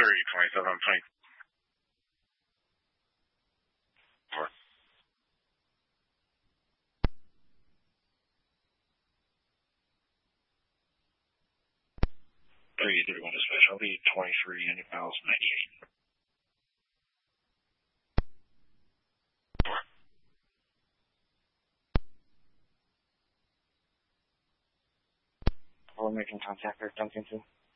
331 dispatch. I'll be 23 Indian miles 98. We're making contact with Duncanton.